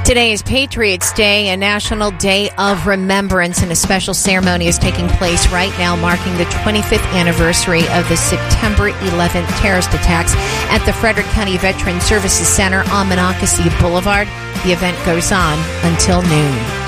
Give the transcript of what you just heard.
Today is Patriots Day, a national day of remembrance, and a special ceremony is taking place right now marking the 25th anniversary of the September 11th terrorist attacks at the Frederick County Veterans Services Center on Monocacy Boulevard. The event goes on until noon.